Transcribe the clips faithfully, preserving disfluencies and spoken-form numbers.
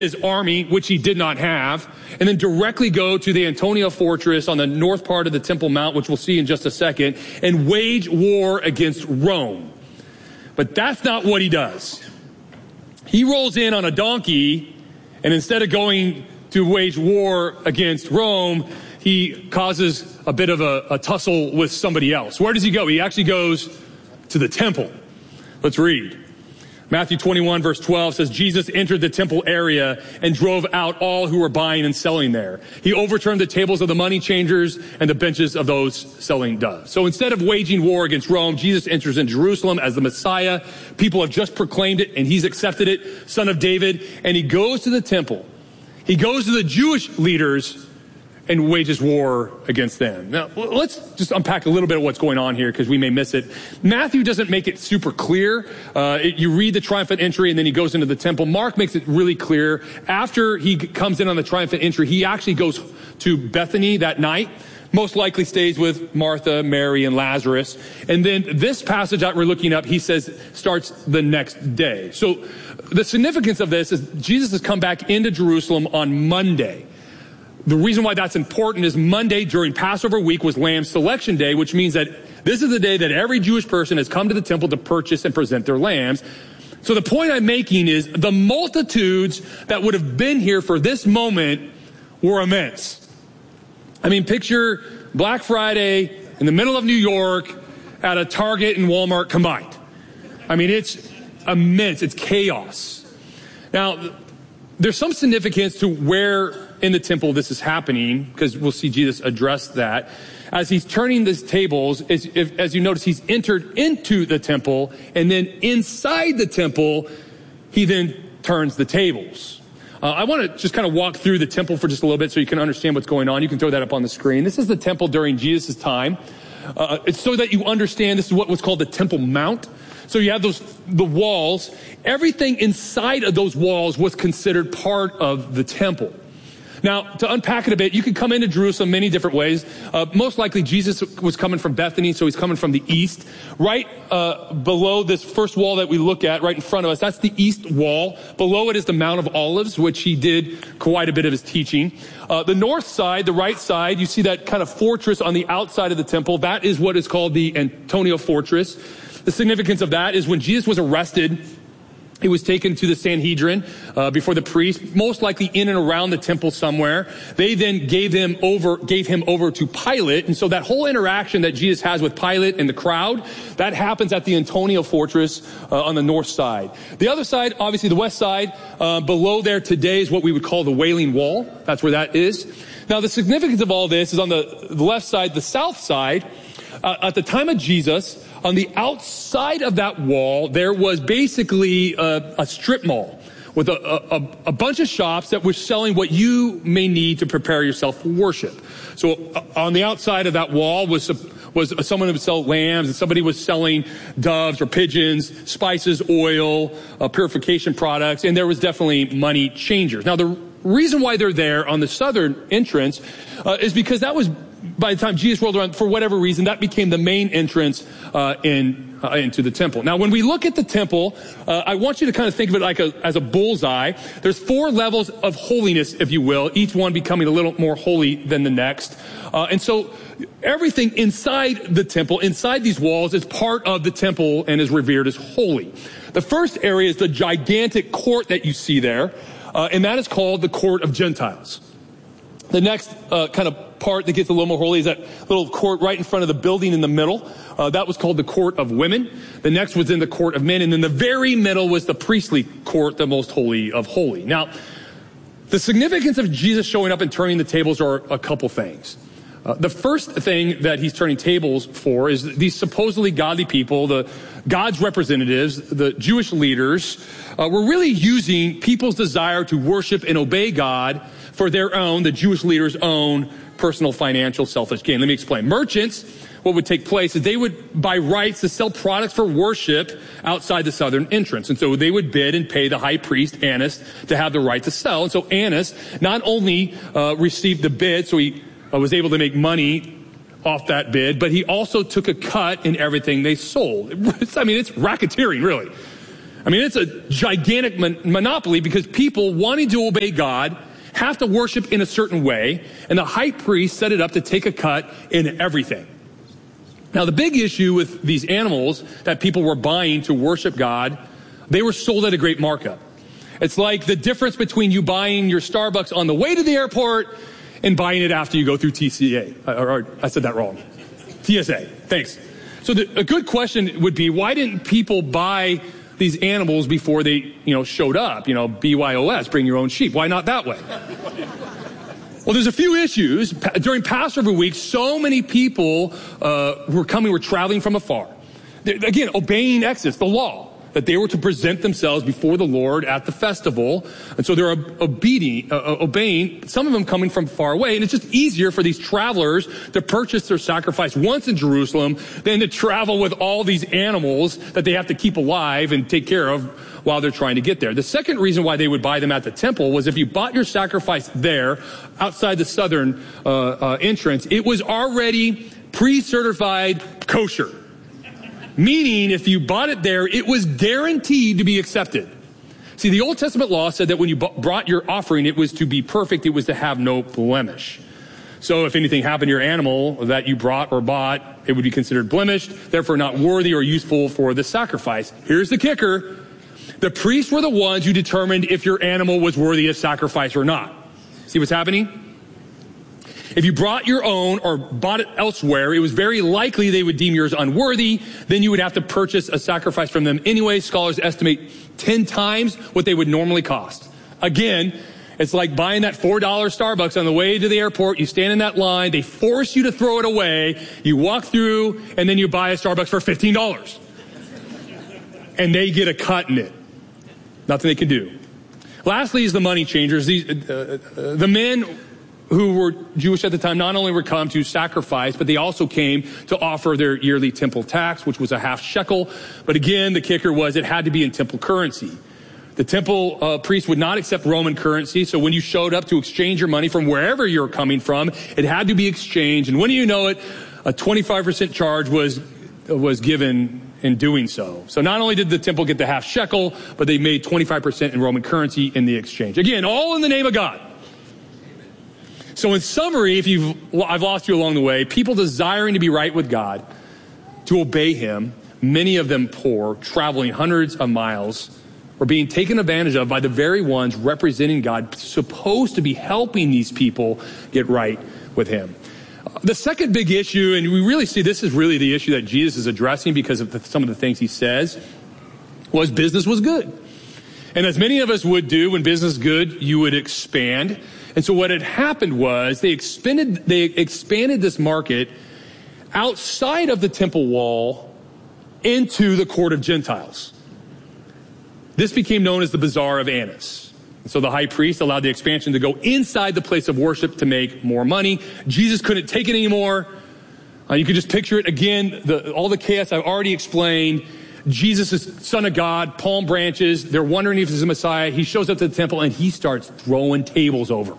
his army, which he did not have, and then directly go to the Antonia fortress on the north part of the Temple Mount, which we'll see in just a second, and wage war against Rome. But that's not what he does. He rolls in on a donkey, and instead of going to wage war against Rome, he causes a bit of a, a tussle with somebody else. Where does he go? He actually goes to the temple. Let's read. Matthew twenty-one verse twelve says, Jesus entered the temple area and drove out all who were buying and selling there. He overturned the tables of the money changers and the benches of those selling doves. So instead of waging war against Rome, Jesus enters in Jerusalem as the Messiah. People have just proclaimed it and he's accepted it, Son of David. And he goes to the temple. He goes to the Jewish leaders and wages war against them. Now, let's just unpack a little bit of what's going on here because we may miss it. Matthew doesn't make it super clear. Uh, it, you read the triumphant entry and then he goes into the temple. Mark makes it really clear. After he comes in on the triumphant entry, he actually goes to Bethany that night. Most likely stays with Martha, Mary, and Lazarus. And then this passage that we're looking up, he says, starts the next day. So the significance of this is Jesus has come back into Jerusalem on Monday. The reason why that's important is Monday during Passover week was Lamb Selection Day, which means that this is the day that every Jewish person has come to the temple to purchase and present their lambs. So the point I'm making is the multitudes that would have been here for this moment were immense. I mean, picture Black Friday in the middle of New York at a Target and Walmart combined. I mean, it's immense. It's chaos. Now, there's some significance to where in the temple this is happening, because we'll see Jesus address that. As he's turning these tables, as, if, as you notice, he's entered into the temple, and then inside the temple, he then turns the tables. Uh, I want to just kind of walk through the temple for just a little bit so you can understand what's going on. You can throw that up on the screen. This is the temple during Jesus' time. Uh, it's so that you understand this is what was called the Temple Mount. So you have those, the walls. Everything inside of those walls was considered part of the temple. Now, to unpack it a bit, you can come into Jerusalem many different ways. Uh, most likely, Jesus was coming from Bethany, so he's coming from the east. Right uh, below this first wall that we look at, right in front of us, that's the east wall. Below it is the Mount of Olives, which he did quite a bit of his teaching. Uh, the north side, the right side, you see that kind of fortress on the outside of the temple. That is what is called the Antonia Fortress. The significance of that is when Jesus was arrested, he was taken to the Sanhedrin uh, before the priest, most likely in and around the temple somewhere. They then gave him over, gave him over to Pilate, and so that whole interaction that Jesus has with Pilate and the crowd, that happens at the Antonia Fortress uh, on the north side. The other side, obviously the west side, uh, below there today is what we would call the Wailing Wall. That's where that is. Now, the significance of all this is on the, the left side, the south side. Uh, at the time of Jesus, on the outside of that wall, there was basically a, a strip mall with a, a, a bunch of shops that were selling what you may need to prepare yourself for worship. So uh, on the outside of that wall was was someone who would sell lambs, and somebody was selling doves or pigeons, spices, oil, uh, purification products, and there was definitely money changers. Now, the reason why they're there on the southern entrance uh, is because that was, by the time Jesus rolled around, for whatever reason, that became the main entrance uh, in uh, into the temple. Now, when we look at the temple, uh, I want you to kind of think of it like a, as a bullseye. There's four levels of holiness, if you will, each one becoming a little more holy than the next. Uh, and so everything inside the temple, inside these walls, is part of the temple and is revered as holy. The first area is the gigantic court that you see there, uh, and that is called the Court of Gentiles. The next uh, kind of part that gets a little more holy is that little court right in front of the building in the middle. Uh, that was called the Court of Women. The next was in the Court of Men. And then the very middle was the priestly court, the most holy of holy. Now, the significance of Jesus showing up and turning the tables are a couple things. Uh, the first thing that he's turning tables for is these supposedly godly people, the God's representatives, the Jewish leaders, uh, were really using people's desire to worship and obey God for their own, the Jewish leaders' own personal financial selfish gain. Let me explain. Merchants, what would take place is they would buy rights to sell products for worship outside the southern entrance. And so they would bid and pay the high priest, Annas, to have the right to sell. And so Annas not only uh, received the bid, so he uh, was able to make money off that bid, but he also took a cut in everything they sold. It's, I mean, it's racketeering, really. I mean, it's a gigantic mon- monopoly because people wanting to obey God have to worship in a certain way, and the high priest set it up to take a cut in everything. Now, the big issue with these animals that people were buying to worship God, they were sold at a great markup. It's like the difference between you buying your Starbucks on the way to the airport and buying it after you go through T C A. Or, or I said that wrong. T S A. Thanks. So the, a good question would be, why didn't people buy these animals before they, you know, showed up? You know, B Y O S, bring your own sheep. Why not that way? Well, there's a few issues. Pa- during Passover week, so many people uh, who were coming were traveling from afar. They're, again, obeying Exodus, the law, that they were to present themselves before the Lord at the festival. And so they're obedient, uh, obeying, some of them coming from far away. And it's just easier for these travelers to purchase their sacrifice once in Jerusalem than to travel with all these animals that they have to keep alive and take care of while they're trying to get there. The second reason why they would buy them at the temple was if you bought your sacrifice there, outside the southern uh, uh, entrance, it was already pre-certified kosher. Meaning, if you bought it there, it was guaranteed to be accepted. See, the Old Testament law said that when you b- brought your offering, it was to be perfect. It was to have no blemish. So if anything happened to your animal that you brought or bought, it would be considered blemished, therefore not worthy or useful for the sacrifice. Here's the kicker. The priests were the ones who determined if your animal was worthy of sacrifice or not. See what's happening? If you brought your own or bought it elsewhere, it was very likely they would deem yours unworthy. Then you would have to purchase a sacrifice from them anyway. Scholars estimate ten times what they would normally cost. Again, it's like buying that four dollar Starbucks on the way to the airport. You stand in that line. They force you to throw it away. You walk through, and then you buy a Starbucks for fifteen dollars. And they get a cut in it. Nothing they can do. Lastly is the money changers. These, uh, uh, the men who were Jewish at the time not only were come to sacrifice, but they also came to offer their yearly temple tax, which was a half shekel. But again, the kicker was it had to be in temple currency. The temple uh, priest would not accept Roman currency, so when you showed up to exchange your money from wherever you're coming from, it had to be exchanged. And when you know it, a twenty-five percent charge was was given in doing so. So not only did the temple get the half shekel, but they made twenty-five percent in Roman currency in the exchange. Again, all in the name of God. So in summary, if you've, I've lost you along the way, people desiring to be right with God, to obey him, many of them poor, traveling hundreds of miles, were being taken advantage of by the very ones representing God, supposed to be helping these people get right with him. The second big issue, and we really see this is really the issue that Jesus is addressing because of the, some of the things he says, was business was good. And as many of us would do when business is good, you would expand. And so what had happened was they expanded, they expanded this market outside of the temple wall into the court of Gentiles. This became known as the Bazaar of Annas. So the high priest allowed the expansion to go inside the place of worship to make more money. Jesus couldn't take it anymore. Uh, you can just picture it again, the, all the chaos I've already explained. Jesus is Son of God, palm branches. They're wondering if he's the Messiah. He shows up to the temple and he starts throwing tables over.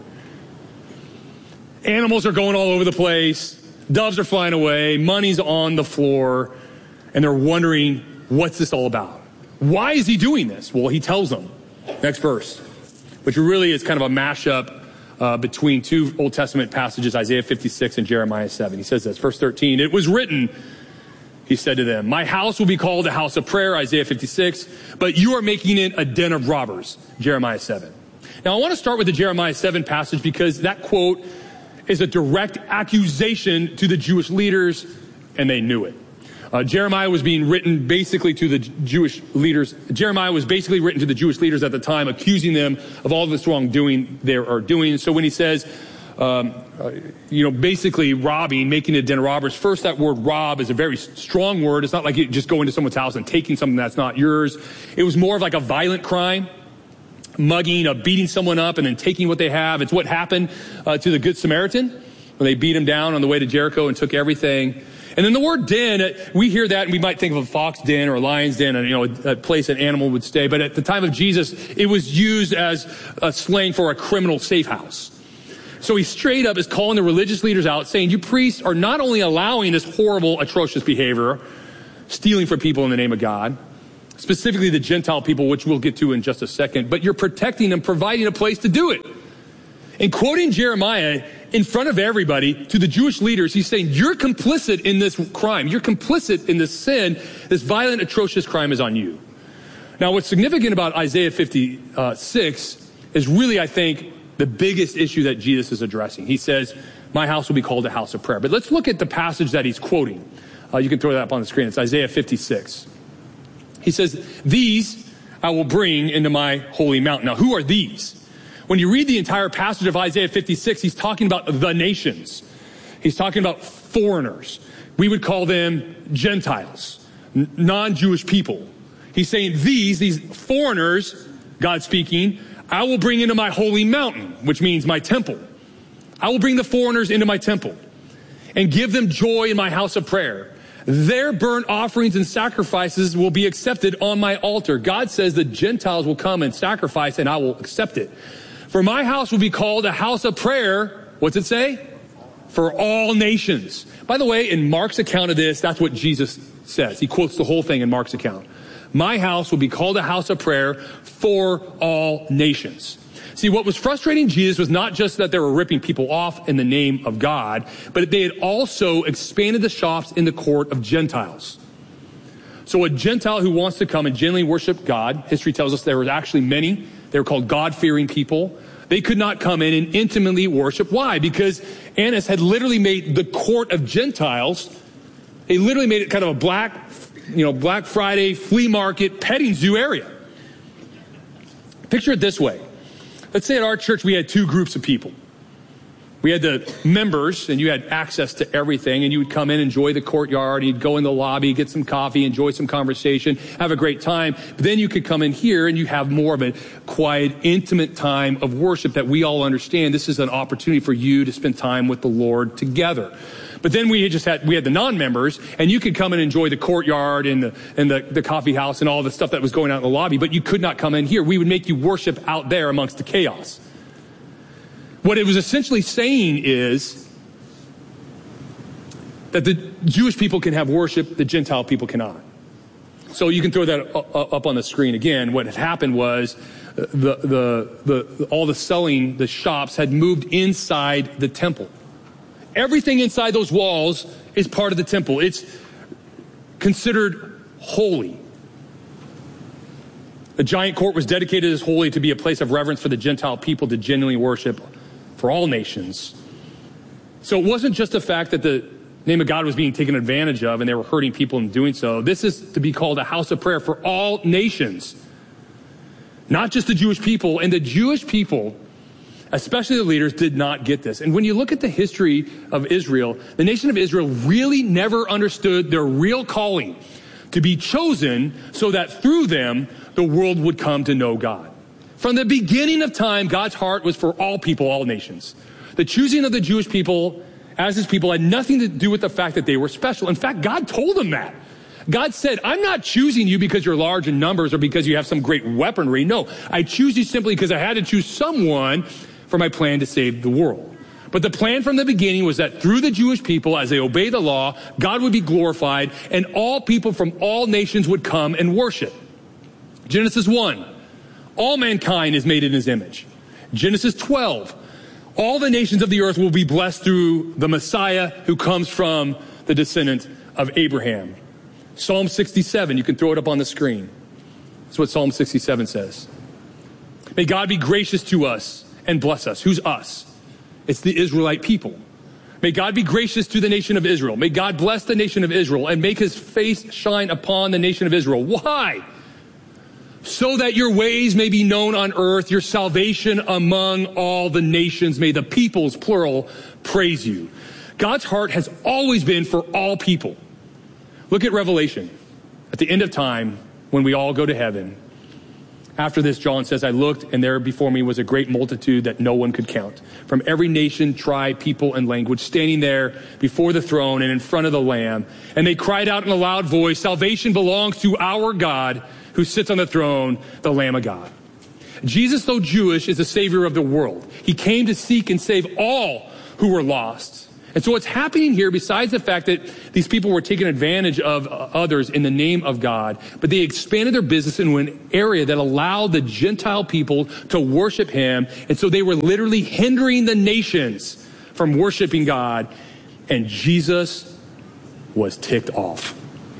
Animals are going all over the place. Doves are flying away. Money's on the floor. And they're wondering, what's this all about? Why is he doing this? Well, he tells them. Next verse, which really is kind of a mashup uh, between two Old Testament passages, Isaiah fifty-six and Jeremiah seven. He says this, verse thirteen, it was written, he said to them, my house will be called a house of prayer, Isaiah fifty-six, but you are making it a den of robbers, Jeremiah seven. Now, I want to start with the Jeremiah seven passage because that quote is a direct accusation to the Jewish leaders, and they knew it. Uh, Jeremiah was being written basically to the Jewish leaders. Jeremiah was basically written to the Jewish leaders at the time, accusing them of all this wrongdoing they are doing. So when he says, um, uh, you know, basically robbing, making it a den of robbers, first that word rob is a very strong word. It's not like you just go into someone's house and taking something that's not yours. It was more of like a violent crime. Mugging, uh, beating someone up and then taking what they have. It's what happened uh, to the Good Samaritan when they beat him down on the way to Jericho and took everything. And then the word den, uh, we hear that and we might think of a fox den or a lion's den, and, you know, a, a place an animal would stay. But at the time of Jesus, it was used as a slang for a criminal safe house. So he straight up is calling the religious leaders out, saying, you priests are not only allowing this horrible, atrocious behavior, stealing from people in the name of God, specifically the Gentile people, which we'll get to in just a second, but you're protecting them, providing a place to do it. And quoting Jeremiah in front of everybody to the Jewish leaders, he's saying, you're complicit in this crime. You're complicit in this sin. This violent, atrocious crime is on you. Now, what's significant about Isaiah fifty-six is really, I think, the biggest issue that Jesus is addressing. He says, my house will be called a house of prayer. But let's look at the passage that he's quoting. Uh, you can throw that up on the screen. It's Isaiah fifty-six. He says, these I will bring into my holy mountain. Now, who are these? When you read the entire passage of Isaiah fifty-six, he's talking about the nations. He's talking about foreigners. We would call them Gentiles, n- non-Jewish people. He's saying these, these foreigners, God speaking, I will bring into my holy mountain, which means my temple. I will bring the foreigners into my temple and give them joy in my house of prayer. Their burnt offerings and sacrifices will be accepted on my altar. God says the Gentiles will come and sacrifice and I will accept it. For my house will be called a house of prayer. What's it say? For all nations. By the way, in Mark's account of this, that's what Jesus says. He quotes the whole thing in Mark's account. My house will be called a house of prayer for all nations. See, what was frustrating Jesus was not just that they were ripping people off in the name of God, but they had also expanded the shops in the court of Gentiles. So a Gentile who wants to come and genuinely worship God, history tells us there were actually many. They were called God-fearing people. They could not come in and intimately worship. Why? Because Annas had literally made the court of Gentiles, they literally made it kind of a black, you know, Black Friday flea market petting zoo area. Picture it this way. Let's say at our church we had two groups of people. We had the members, and you had access to everything, and you would come in, enjoy the courtyard, you'd go in the lobby, get some coffee, enjoy some conversation, have a great time. But then you could come in here and you have more of a quiet, intimate time of worship that we all understand. This is an opportunity for you to spend time with the Lord together. But then we just had, we had the non-members, and you could come and enjoy the courtyard and the, and the, the coffee house and all the stuff that was going on in the lobby, but you could not come in here. We would make you worship out there amongst the chaos. What it was essentially saying is that the Jewish people can have worship, the Gentile people cannot. So you can throw that up on the screen again. What had happened was the, the, the, all the selling, the shops had moved inside the temple. Everything inside those walls is part of the temple. It's considered holy. The giant court was dedicated as holy to be a place of reverence for the Gentile people to genuinely worship for all nations. So it wasn't just the fact that the name of God was being taken advantage of and they were hurting people in doing so. This is to be called a house of prayer for all nations, not just the Jewish people. And the Jewish people, especially the leaders, did not get this. And when you look at the history of Israel, the nation of Israel really never understood their real calling to be chosen so that through them, the world would come to know God. From the beginning of time, God's heart was for all people, all nations. The choosing of the Jewish people as his people had nothing to do with the fact that they were special. In fact, God told them that. God said, I'm not choosing you because you're large in numbers or because you have some great weaponry. No, I choose you simply because I had to choose someone for my plan to save the world. But the plan from the beginning was that through the Jewish people, as they obey the law, God would be glorified and all people from all nations would come and worship. Genesis one, all mankind is made in his image. Genesis twelve, all the nations of the earth will be blessed through the Messiah who comes from the descendant of Abraham. Psalm sixty-seven, you can throw it up on the screen. That's what Psalm sixty-seven says. May God be gracious to us and bless us. Who's us? It's the Israelite people. May God be gracious to the nation of Israel. May God bless the nation of Israel and make his face shine upon the nation of Israel. Why? So that your ways may be known on earth, your salvation among all the nations. May the peoples, plural, praise you. God's heart has always been for all people. Look at Revelation. At the end of time, when we all go to heaven, after this, John says, I looked, and there before me was a great multitude that no one could count, from every nation, tribe, people, and language, standing there before the throne and in front of the Lamb. And they cried out in a loud voice, salvation belongs to our God, who sits on the throne, the Lamb of God. Jesus, though Jewish, is the Savior of the world. He came to seek and save all who were lost. And so what's happening here, besides the fact that these people were taking advantage of others in the name of God, but they expanded their business into an area that allowed the Gentile people to worship him. And so they were literally hindering the nations from worshiping God. And Jesus was ticked off.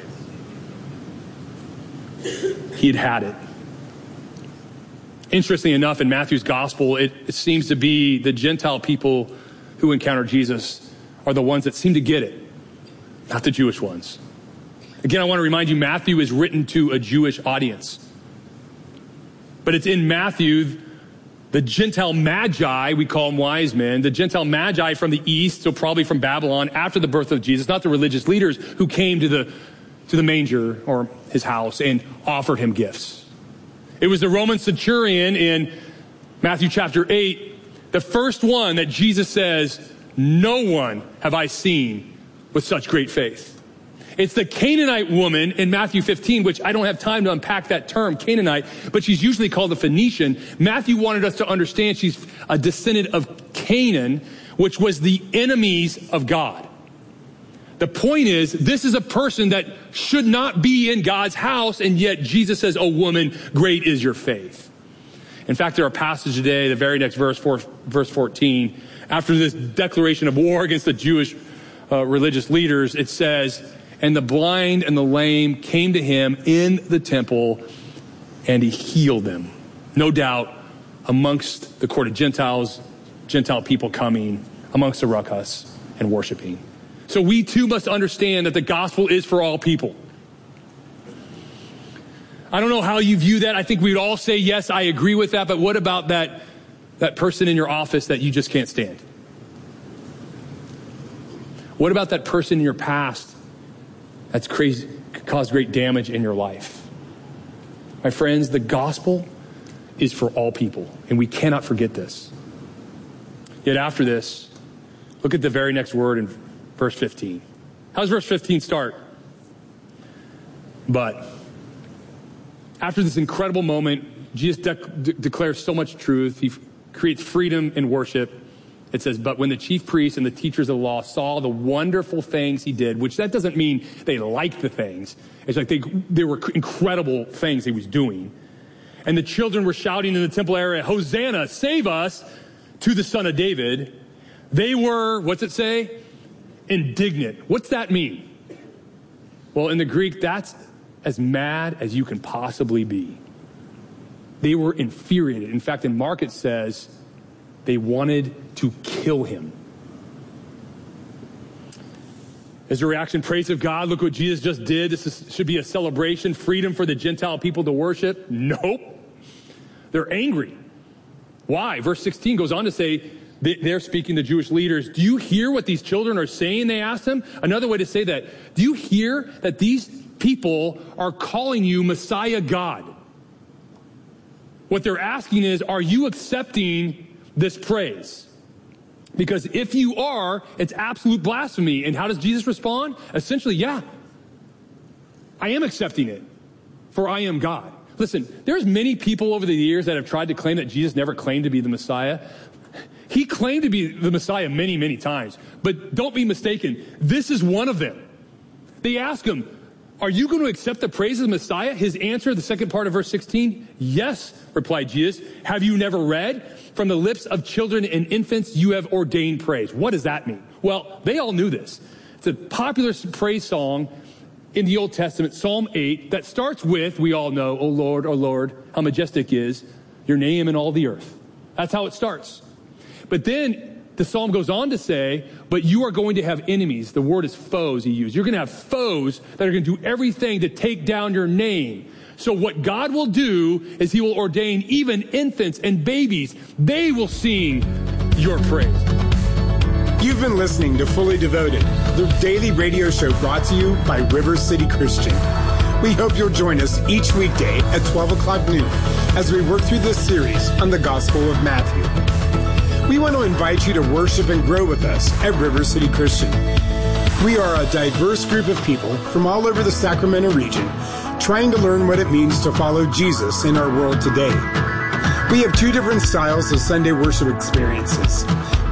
He'd had it. Interestingly enough, in Matthew's gospel, it, it seems to be the Gentile people who encounter Jesus are the ones that seem to get it, not the Jewish ones. Again, I want to remind you, Matthew is written to a Jewish audience. But it's in Matthew, the Gentile magi, we call them wise men, the Gentile magi from the east, so probably from Babylon, after the birth of Jesus, not the religious leaders who came to the, to the manger or his house and offered him gifts. It was the Roman centurion in Matthew chapter eight, the first one that Jesus says, no one have I seen with such great faith. It's the Canaanite woman in Matthew fifteen, which I don't have time to unpack that term, Canaanite, but she's usually called a Phoenician. Matthew wanted us to understand she's a descendant of Canaan, which was the enemies of God. The point is, this is a person that should not be in God's house, and yet Jesus says, oh woman, great is your faith. In fact, there are passages today, the very next verse, four, verse fourteen, after this declaration of war against the Jewish uh, religious leaders, it says, and the blind and the lame came to him in the temple, and he healed them. No doubt, amongst the court of Gentiles, Gentile people coming amongst the ruckus and worshiping. So we too must understand that the gospel is for all people. I don't know how you view that. I think we'd all say, yes, I agree with that. But what about that, that person in your office that you just can't stand? What about that person in your past that's crazy, caused great damage in your life? My friends, the gospel is for all people, and we cannot forget this. Yet after this, look at the very next word in verse fifteen. How does verse fifteen start? But after this incredible moment, Jesus de- de- declares so much truth. He f- creates freedom in worship. It says, but when the chief priests and the teachers of the law saw the wonderful things he did, which that doesn't mean they liked the things. It's like they, they were incredible things he was doing. And the children were shouting in the temple area, Hosanna, save us, to the Son of David. They were, what's it say? Indignant. What's that mean? Well, in the Greek, that's as mad as you can possibly be. They were infuriated. In fact, in Mark it says they wanted to kill him. As a reaction, praise of God, look what Jesus just did. This is, should be a celebration, freedom for the Gentile people to worship. Nope. They're angry. Why? Verse sixteen goes on to say, they're speaking to Jewish leaders. Do you hear what these children are saying? They asked him. Another way to say that, do you hear that these people are calling you Messiah God? What they're asking is, are you accepting this praise? Because if you are, it's absolute blasphemy. And how does Jesus respond? Essentially, yeah, I am accepting it, for I am God. Listen, there's many people over the years that have tried to claim that Jesus never claimed to be the Messiah. He claimed to be the Messiah many, many times. But don't be mistaken, this is one of them. They ask him, are you going to accept the praise of the Messiah? His answer, the second part of verse sixteen, yes, replied Jesus. Have you never read? From the lips of children and infants, you have ordained praise. What does that mean? Well, they all knew this. It's a popular praise song in the Old Testament, Psalm eight, that starts with, we all know, O Lord, O Lord, how majestic is your name in all the earth. That's how it starts. But then the psalm goes on to say, but you are going to have enemies. The word is foes he used. You're going to have foes that are going to do everything to take down your name. So what God will do is he will ordain even infants and babies. They will sing your praise. You've been listening to Fully Devoted, the daily radio show brought to you by River City Christian. We hope you'll join us each weekday at twelve o'clock noon as we work through this series on the Gospel of Matthew. We want to invite you to worship and grow with us at River City Christian. We are a diverse group of people from all over the Sacramento region trying to learn what it means to follow Jesus in our world today. We have two different styles of Sunday worship experiences.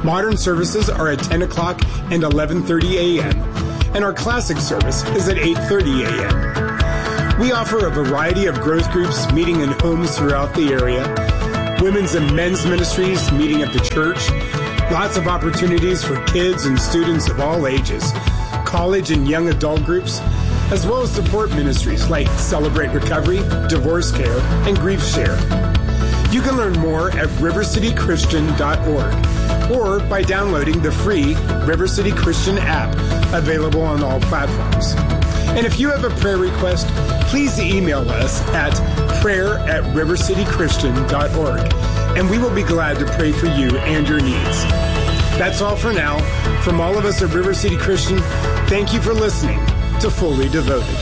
Modern services are at ten o'clock and eleven thirty a.m., and our classic service is at eight thirty a.m. We offer a variety of growth groups meeting in homes throughout the area, women's and men's ministries meeting at the church, lots of opportunities for kids and students of all ages, college and young adult groups, as well as support ministries like Celebrate Recovery, Divorce Care, and Grief Share. You can learn more at river city christian dot org or by downloading the free River City Christian app available on all platforms. And if you have a prayer request, please email us at prayer at river city christian dot org, and we will be glad to pray for you and your needs. That's all for now. From all of us at River City Christian, thank you for listening to Fully Devoted.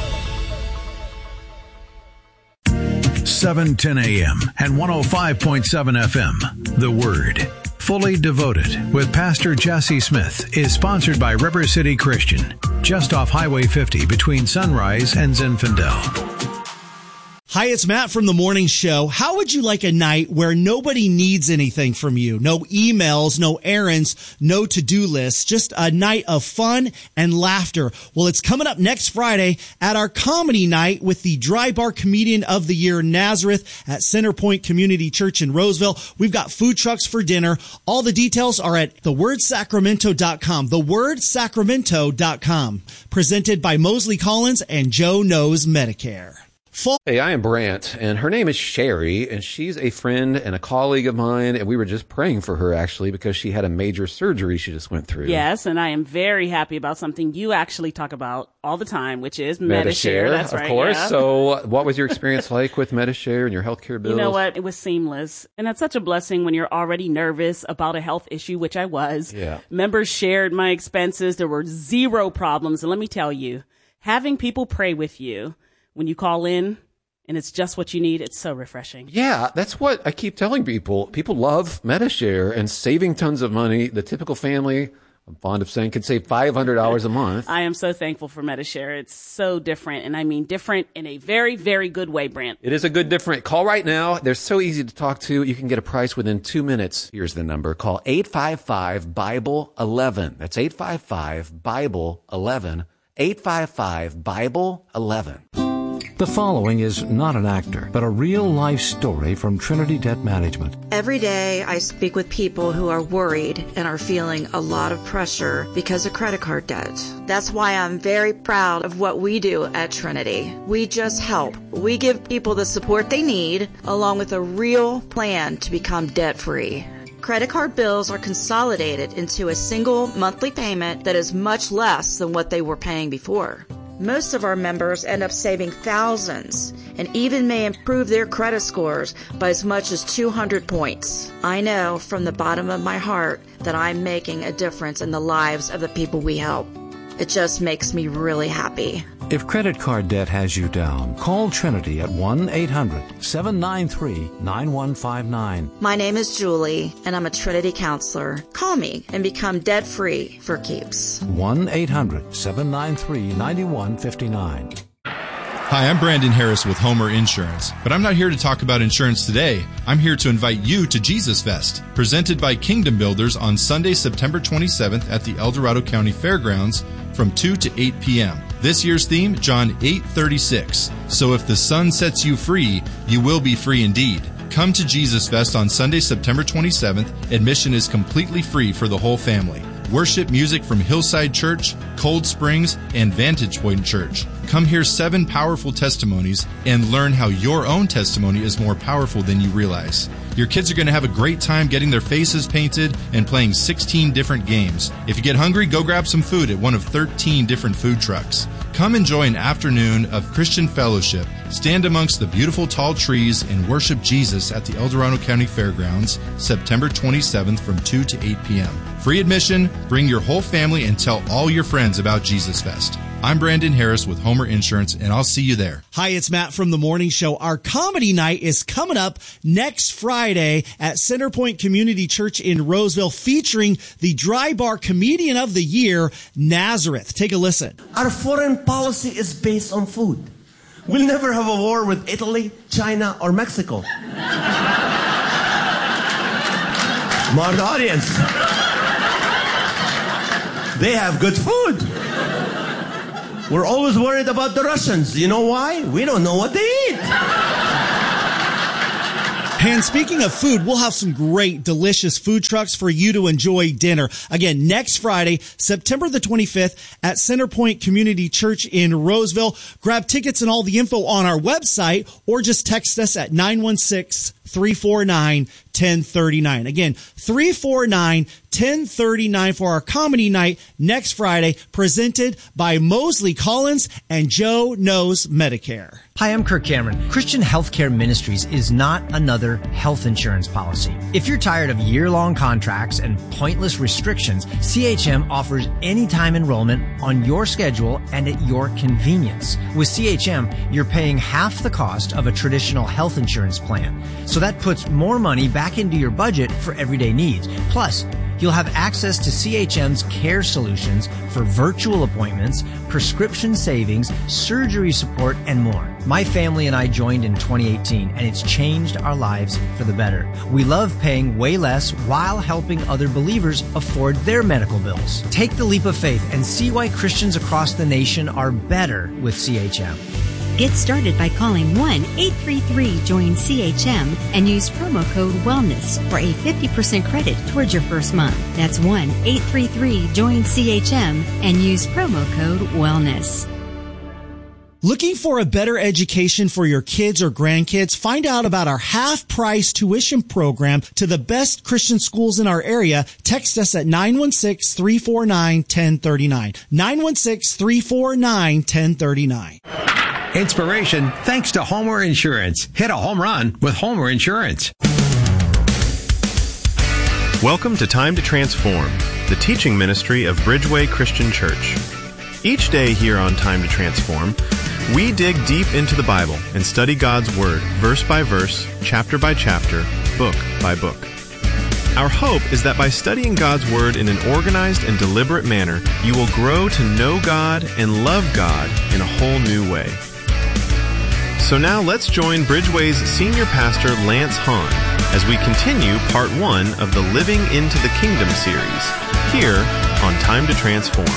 seven ten a.m. and one oh five point seven F M. The Word. Fully Devoted with Pastor Jesse Smith is sponsored by River City Christian, just off Highway fifty between Sunrise and Zinfandel. Hi, it's Matt from The Morning Show. How would you like a night where nobody needs anything from you? No emails, no errands, no to-do lists, just a night of fun and laughter. Well, it's coming up next Friday at our comedy night with the Dry Bar Comedian of the Year, Nazareth, at Centerpoint Community Church in Roseville. We've got food trucks for dinner. All the details are at the word sacramento dot com, the word sacramento dot com. Presented by Mosley Collins and Joe Knows Medicare. Hey, I am Brant, and her name is Sherry, and she's a friend and a colleague of mine, and we were just praying for her, actually, because she had a major surgery she just went through. Yes, and I am very happy about something you actually talk about all the time, which is Medi-Share. That's of right, course. yeah. So what was your experience like with Medi-Share and your healthcare bills? You know what? It was seamless, and that's such a blessing when you're already nervous about a health issue, which I was. Yeah. Members shared my expenses. There were zero problems, and let me tell you, having people pray with you when you call in, and it's just what you need, it's so refreshing. Yeah, that's what I keep telling people. People love Medi-Share and saving tons of money. The typical family, I'm fond of saying, could save five hundred dollars a month. I am so thankful for Medi-Share. It's so different, and I mean different in a very, very good way, Brant. It is a good different. Call right now. They're so easy to talk to. You can get a price within two minutes. Here's the number. Call eight five five, Bible eleven. That's eight five five, Bible eleven. eight five five, Bible eleven. The following is not an actor, but a real-life story from Trinity Debt Management. Every day I speak with people who are worried and are feeling a lot of pressure because of credit card debt. That's why I'm very proud of what we do at Trinity. We just help. We give people the support they need, along with a real plan to become debt-free. Credit card bills are consolidated into a single monthly payment that is much less than what they were paying before. Most of our members end up saving thousands and even may improve their credit scores by as much as two hundred points. I know from the bottom of my heart that I'm making a difference in the lives of the people we help. It just makes me really happy. If credit card debt has you down, call Trinity at one eight hundred, seven nine three, nine one five nine. My name is Julie, and I'm a Trinity counselor. Call me and become debt-free for keeps. one eight hundred, seven nine three, nine one five nine. Hi, I'm Brandon Harris with Homer Insurance, but I'm not here to talk about insurance today. I'm here to invite you to Jesus Fest, presented by Kingdom Builders on Sunday, September twenty-seventh at the El Dorado County Fairgrounds from two to eight p.m. This year's theme, John eight thirty-six. So if the Son sets you free, you will be free indeed. Come to Jesus Fest on Sunday, September twenty-seventh. Admission is completely free for the whole family. Worship music from Hillside Church, Cold Springs, and Vantage Point Church. Come hear seven powerful testimonies and learn how your own testimony is more powerful than you realize. Your kids are going to have a great time getting their faces painted and playing sixteen different games. If you get hungry, go grab some food at one of thirteen different food trucks. Come enjoy an afternoon of Christian fellowship. Stand amongst the beautiful tall trees and worship Jesus at the El Dorado County Fairgrounds, September twenty-seventh from two to eight p.m. Free admission, bring your whole family, and tell all your friends about Jesus Fest. I'm Brandon Harris with Homer Insurance, and I'll see you there. Hi, it's Matt from The Morning Show. Our comedy night is coming up next Friday at Centerpoint Community Church in Roseville, featuring the Dry Bar Comedian of the Year, Nazareth. Take a listen. Our foreign policy is based on food. We'll never have a war with Italy, China, or Mexico. Smart audience. They have good food. We're always worried about the Russians. You know why? We don't know what they eat. And speaking of food, we'll have some great, delicious food trucks for you to enjoy dinner. Again, next Friday, September the twenty-fifth at Centerpoint Community Church in Roseville. Grab tickets and all the info on our website or just text us at nine one six, three four nine, one zero three nine. Again, three four nine, one zero three nine for our comedy night next Friday, presented by Mosley Collins and Joe Knows Medicare. Hi, I'm Kirk Cameron. Christian Healthcare Ministries is not another health insurance policy. If you're tired of year-long contracts and pointless restrictions, C H M offers anytime enrollment on your schedule and at your convenience. With C H M, you're paying half the cost of a traditional health insurance plan. So that puts more money back into your budget for everyday needs. Plus, you'll have access to C H M's care solutions for virtual appointments, prescription savings, surgery support, and more. My family and I joined in twenty eighteen, and it's changed our lives for the better. We love paying way less while helping other believers afford their medical bills. Take the leap of faith and see why Christians across the nation are better with C H M. Get started by calling one eight three three join C H M and use promo code WELLNESS for a fifty percent credit towards your first month. That's one eight three three join C H M and use promo code WELLNESS. Looking for a better education for your kids or grandkids? Find out about our half-price tuition program to the best Christian schools in our area. Text us at nine one six, three four nine, one zero three nine. nine one six, three four nine, one zero three nine. Inspiration thanks to Homer Insurance. Hit a home run with Homer Insurance. Welcome to Time to Transform, the teaching ministry of Bridgeway Christian Church. Each day here on Time to Transform, we dig deep into the Bible and study God's Word, verse by verse, chapter by chapter, book by book. Our hope is that by studying God's Word in an organized and deliberate manner, you will grow to know God and love God in a whole new way. So now let's join Bridgeway's senior pastor, Lance Hahn, as we continue part one of the Living into the Kingdom series, here on Time to Transform.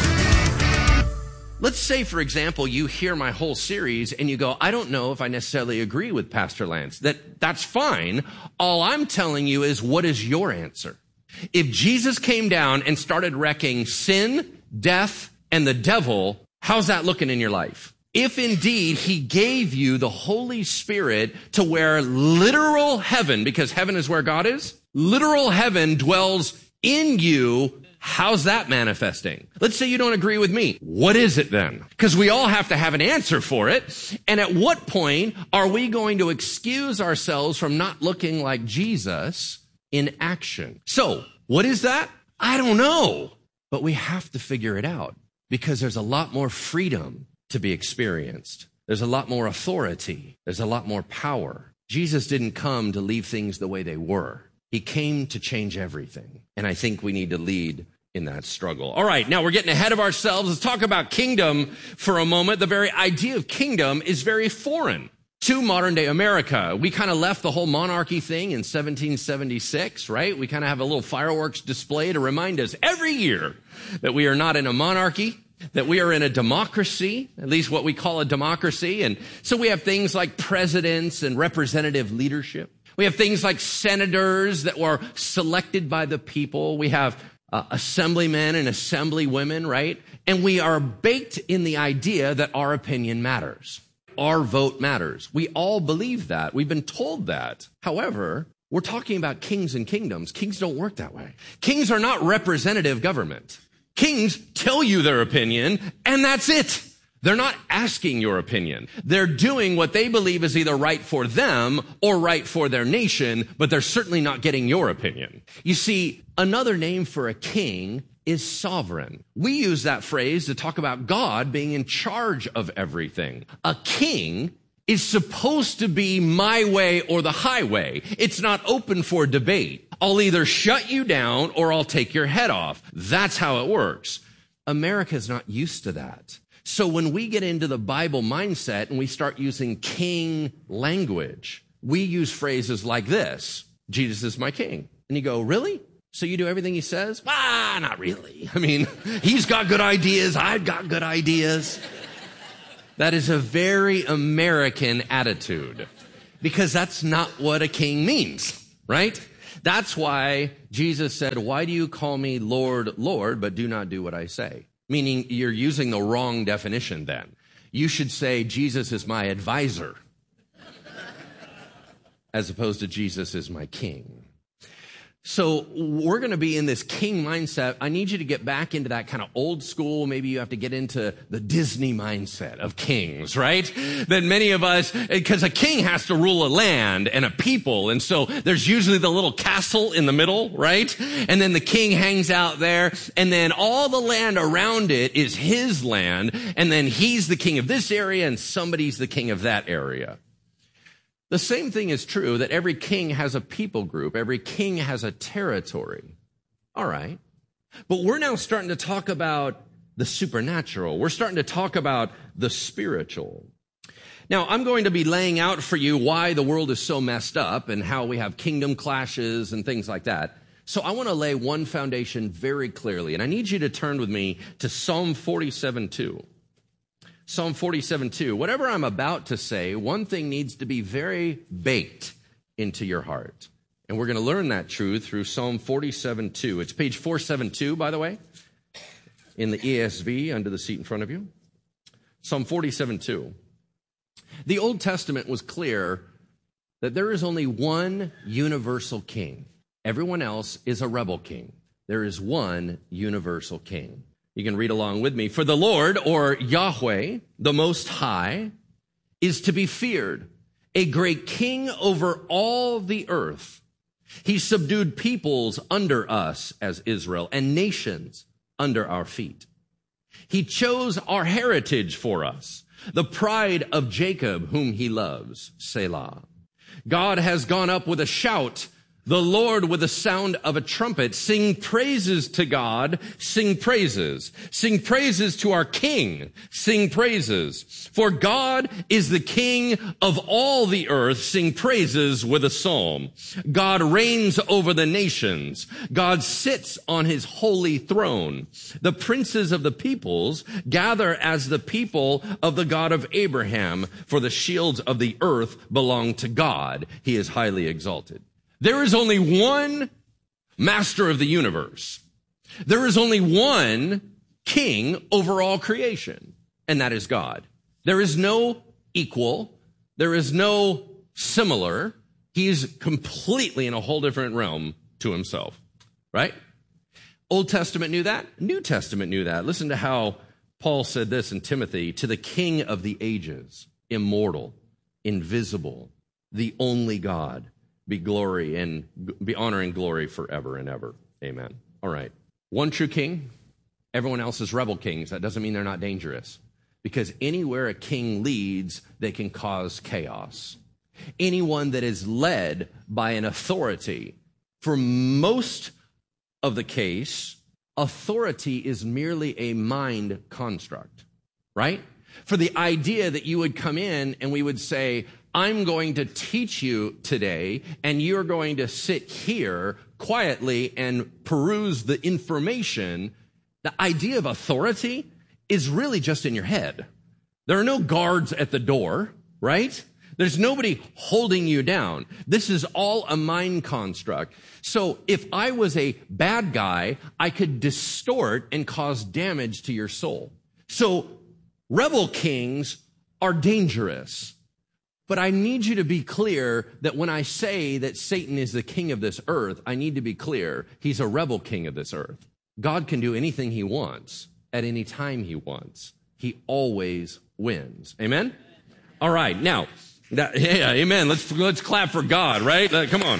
Let's say, for example, you hear my whole series and you go, I don't know if I necessarily agree with Pastor Lance. That, that's fine. All I'm telling you is, what is your answer? If Jesus came down and started wrecking sin, death, and the devil, how's that looking in your life? If indeed he gave you the Holy Spirit to where literal heaven, because heaven is where God is, literal heaven dwells in you, how's that manifesting? Let's say you don't agree with me. What is it then? Because we all have to have an answer for it. And at what point are we going to excuse ourselves from not looking like Jesus in action? So, what is that? I don't know. But we have to figure it out because there's a lot more freedom to be experienced. There's a lot more authority. There's a lot more power. Jesus didn't come to leave things the way they were. He came to change everything. And I think we need to lead in that struggle. All right, now we're getting ahead of ourselves. Let's talk about kingdom for a moment. The very idea of kingdom is very foreign to modern day America. We kind of left the whole monarchy thing in seventeen seventy-six, right? We kind of have a little fireworks display to remind us every year that we are not in a monarchy, that we are in a democracy, at least what we call a democracy. And so we have things like presidents and representative leadership. We have things like senators that were selected by the people. We have uh, assemblymen and assemblywomen, right? And we are baked in the idea that our opinion matters. Our vote matters. We all believe that. We've been told that. However, we're talking about kings and kingdoms. Kings don't work that way. Kings are not representative government. Kings tell you their opinion, and that's it. They're not asking your opinion. They're doing what they believe is either right for them or right for their nation, but they're certainly not getting your opinion. You see, another name for a king is sovereign. We use that phrase to talk about God being in charge of everything. A king is supposed to be my way or the highway. It's not open for debate. I'll either shut you down or I'll take your head off. That's how it works. America's not used to that. So when we get into the Bible mindset and we start using king language, we use phrases like this: Jesus is my king. And you go, really? So you do everything he says? Ah, not really. I mean, he's got good ideas. I've got good ideas. That is a very American attitude because that's not what a king means, right? That's why Jesus said, why do you call me Lord, Lord, but do not do what I say? Meaning you're using the wrong definition then. You should say, Jesus is my advisor, as opposed to Jesus is my king. So we're going to be in this king mindset. I need you to get back into that kind of old school. Maybe you have to get into the Disney mindset of kings, right? That many of us, because a king has to rule a land and a people. And so there's usually the little castle in the middle, right? And then the king hangs out there. And then all the land around it is his land. And then he's the king of this area and somebody's the king of that area. The same thing is true that every king has a people group. Every king has a territory. All right. But we're now starting to talk about the supernatural. We're starting to talk about the spiritual. Now, I'm going to be laying out for you why the world is so messed up and how we have kingdom clashes and things like that. So I want to lay one foundation very clearly. And I need you to turn with me to Psalm forty-seven two. Psalm forty-seven two. Whatever I'm about to say, one thing needs to be very baked into your heart. And we're going to learn that truth through Psalm forty-seven two. It's page four seventy-two, by the way, in the E S V under the seat in front of you. Psalm forty-seven two. The Old Testament was clear that there is only one universal king. Everyone else is a rebel king. There is one universal king. You can read along with me. For the Lord, or Yahweh, the Most High, is to be feared, a great king over all the earth. He subdued peoples under us as Israel and nations under our feet. He chose our heritage for us, the pride of Jacob, whom he loves, Selah. God has gone up with a shout, the Lord with the sound of a trumpet. Sing praises to God. Sing praises. Sing praises to our King. Sing praises. For God is the King of all the earth. Sing praises with a psalm. God reigns over the nations. God sits on his holy throne. The princes of the peoples gather as the people of the God of Abraham. For the shields of the earth belong to God. He is highly exalted. There is only one master of the universe. There is only one king over all creation, and that is God. There is no equal. There is no similar. He is completely in a whole different realm to himself, right? Old Testament knew that. New Testament knew that. Listen to how Paul said this in Timothy, to the King of the ages, immortal, invisible, the only God, be glory and be honor and glory forever and ever. Amen. All right. One true king, everyone else is rebel kings. That doesn't mean they're not dangerous, because anywhere a king leads, they can cause chaos. Anyone that is led by an authority, for most of the case, authority is merely a mind construct, right? For the idea that you would come in and we would say, I'm going to teach you today, and you're going to sit here quietly and peruse the information. The idea of authority is really just in your head. There are no guards at the door, right? There's nobody holding you down. This is all a mind construct. So if I was a bad guy, I could distort and cause damage to your soul. So rebel kings are dangerous. But I need you to be clear that when I say that Satan is the king of this earth, I need to be clear. He's a rebel king of this earth. God can do anything he wants at any time he wants. He always wins. Amen? All right. Now, that, yeah, amen. Let's, let's clap for God, right? Uh, come on.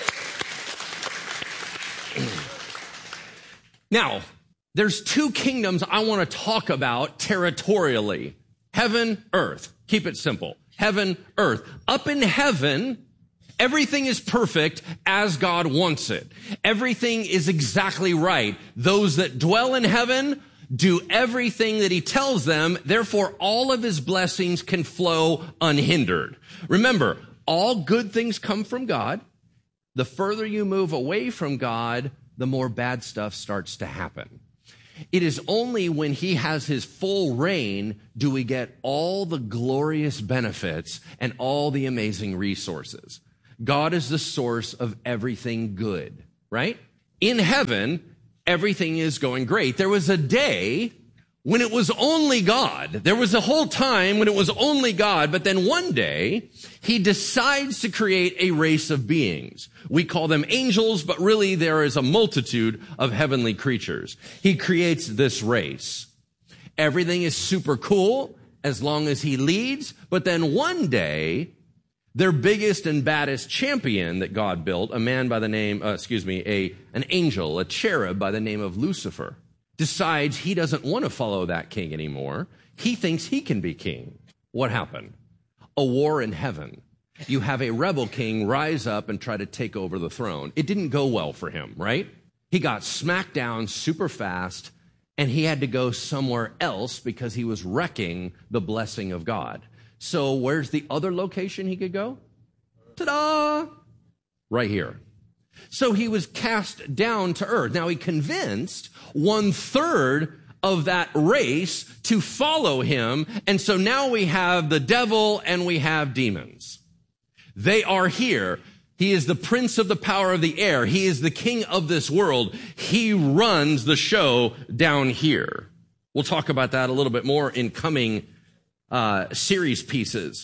Now, there's two kingdoms I want to talk about territorially. Heaven, earth. Keep it simple. Heaven, earth. Up in heaven, everything is perfect as God wants it. Everything is exactly right. Those that dwell in heaven do everything that he tells them. Therefore, all of his blessings can flow unhindered. Remember, all good things come from God. The further you move away from God, the more bad stuff starts to happen. It is only when he has his full reign do we get all the glorious benefits and all the amazing resources. God is the source of everything good, right? In heaven, everything is going great. There was a day when it was only God. There was a whole time when it was only God, but then one day he decides to create a race of beings. We call them angels, but really there is a multitude of heavenly creatures. He creates this race. Everything is super cool as long as he leads, but then one day their biggest and baddest champion that God built, a man by the name, uh, excuse me, a an angel, a cherub by the name of Lucifer, decides he doesn't want to follow that king anymore. He thinks he can be king. What happened? A war in heaven. You have a rebel king rise up and try to take over the throne. It didn't go well for him, right? He got smacked down super fast, and he had to go somewhere else because he was wrecking the blessing of God. So where's the other location he could go? Ta-da! Right here. So he was cast down to earth. Now he convinced one third of that race to follow him. And so now we have the devil and we have demons. They are here. He is the prince of the power of the air. He is the king of this world. He runs the show down here. We'll talk about that a little bit more in coming uh, series pieces.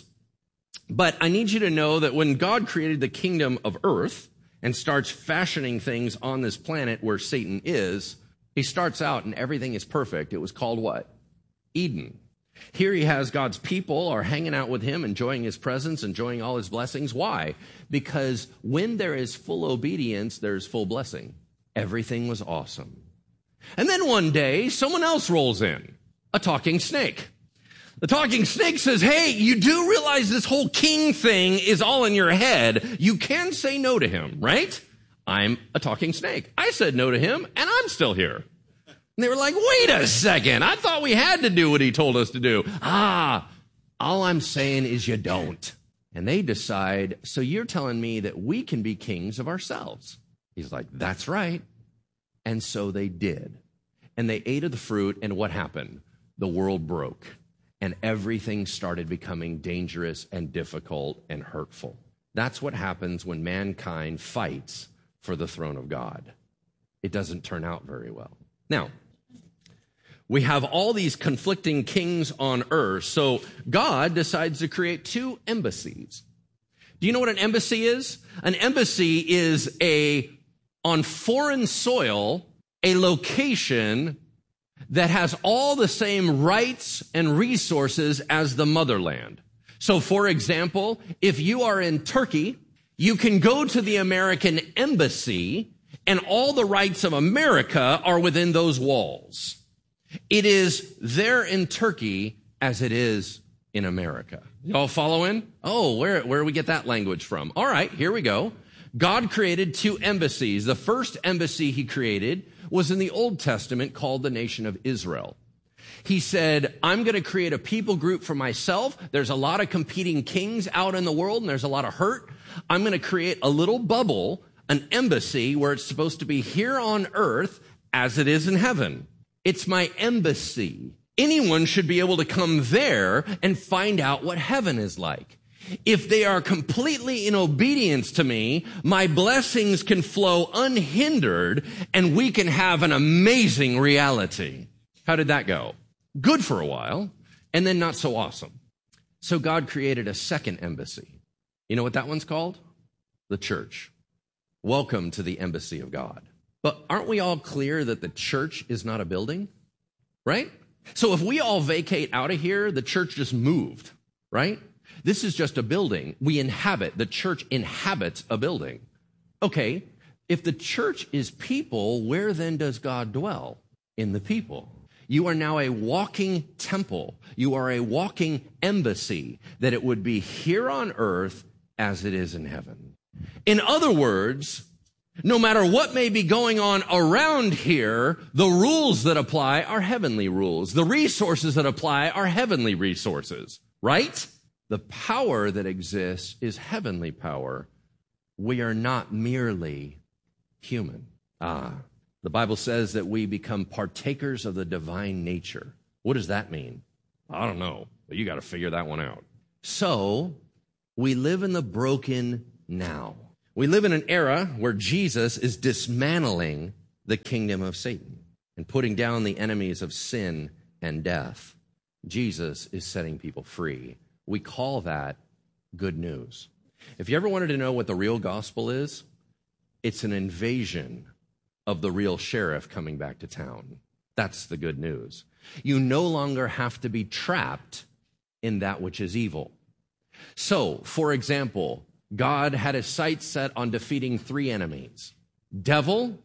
But I need you to know that when God created the kingdom of earth and starts fashioning things on this planet where Satan is, he starts out and everything is perfect. It was called what? Eden. Here he has God's people are hanging out with him, enjoying his presence, enjoying all his blessings. Why? Because when there is full obedience, there's full blessing. Everything was awesome. And then one day, someone else rolls in, a talking snake. The talking snake says, hey, you do realize this whole king thing is all in your head. You can say no to him, right? I'm a talking snake. I said no to him, and I'm still here. And they were like, wait a second. I thought we had to do what he told us to do. Ah, all I'm saying is you don't. And they decide, so you're telling me that we can be kings of ourselves. He's like, that's right. And so they did. And they ate of the fruit, and what happened? The world broke. And everything started becoming dangerous and difficult and hurtful. That's what happens when mankind fights for the throne of God. It doesn't turn out very well. Now, we have all these conflicting kings on earth, so God decides to create two embassies. Do you know what an embassy is? An embassy is a, on foreign soil, a location that has all the same rights and resources as the motherland. So, for example, if you are in Turkey, you can go to the American embassy and all the rights of America are within those walls. It is there in Turkey as it is in America. Y'all following? Oh, where, where do we get that language from? All right, here we go. God created two embassies. The first embassy he created was in the Old Testament called the nation of Israel. He said, I'm going to create a people group for myself. There's a lot of competing kings out in the world, and there's a lot of hurt. I'm going to create a little bubble, an embassy, where it's supposed to be here on earth as it is in heaven. It's my embassy. Anyone should be able to come there and find out what heaven is like. If they are completely in obedience to me, my blessings can flow unhindered and we can have an amazing reality. How did that go? Good for a while, and then not so awesome. So God created a second embassy. You know what that one's called? The church. Welcome to the embassy of God. But aren't we all clear that the church is not a building? Right? So if we all vacate out of here, the church just moved, right? This is just a building. We inhabit. The church inhabits a building. Okay, if the church is people, where then does God dwell? In the people. You are now a walking temple. You are a walking embassy, that it would be here on earth as it is in heaven. In other words, no matter what may be going on around here, the rules that apply are heavenly rules. The resources that apply are heavenly resources, right? The power that exists is heavenly power. We are not merely human. Ah, the Bible says that we become partakers of the divine nature. What does that mean? I don't know, but you got to figure that one out. So, we live in the broken now. We live in an era where Jesus is dismantling the kingdom of Satan and putting down the enemies of sin and death. Jesus is setting people free. We call that good news. If you ever wanted to know what the real gospel is, it's an invasion of the real sheriff coming back to town. That's the good news. You no longer have to be trapped in that which is evil. So, for example, God had his sights set on defeating three enemies: devil,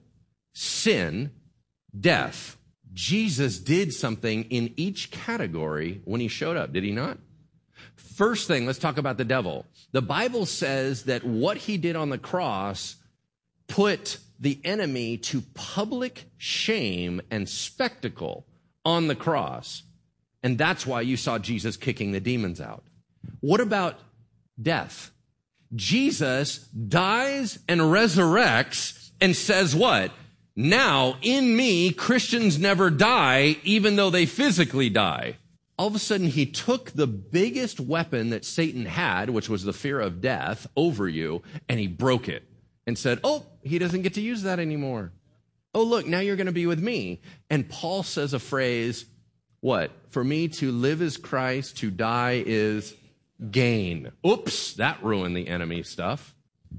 sin, death. Jesus did something in each category when he showed up, did he not? First thing, let's talk about the devil. The Bible says that what he did on the cross put the enemy to public shame and spectacle on the cross. And that's why you saw Jesus kicking the demons out. What about death? Jesus dies and resurrects and says what? Now, in me, Christians never die, even though they physically die. All of a sudden, he took the biggest weapon that Satan had, which was the fear of death, over you, and he broke it and said, oh, he doesn't get to use that anymore. Oh, look, now you're going to be with me. And Paul says a phrase, what? For me to live is Christ, to die is gain. Oops, that ruined the enemy stuff.